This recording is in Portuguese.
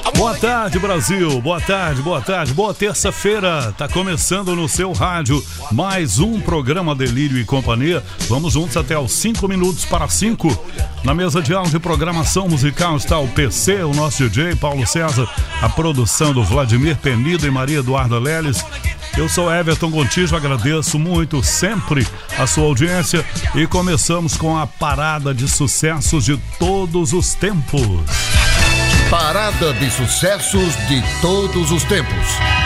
Boa tarde, Brasil. Boa tarde, boa tarde. Boa terça-feira. Tá começando no seu rádio mais um programa Delírio e Companhia. Vamos juntos até os 5 minutos para 5. Na mesa de áudio e programação musical está o PC, o nosso DJ Paulo César, a produção do Vladimir Penido e Maria Eduarda Leles. Eu sou Everton Gontijo, agradeço muito sempre a sua audiência e começamos com a parada de sucessos de todos os tempos. Parada de sucessos de todos os tempos.